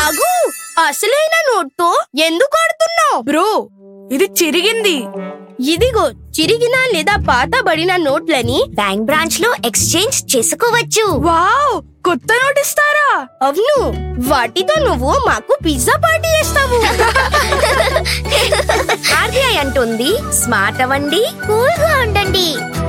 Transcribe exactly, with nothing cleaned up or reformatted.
ఆగు, అసలైన నోట్తో ఎందుకు ఆడుతున్నావు? బ్రో, ఇది చిరిగింది. ఇదిగో చిరిగిన లేదా పాతబడిన నోట్లని బ్యాంక్ బ్రాంచ్ లో ఎక్స్చేంజ్ చేసుకోవచ్చు. వావ్, కొత్త నోట్ ఇస్తారా? అవును, వాటితో నువ్వు మాకు పిజ్జా పార్టీ చేస్తావు. ఆర్బీఐ అంటుంది, స్మార్ట్ అవ్వండి, కూల్ గా ఉండండి.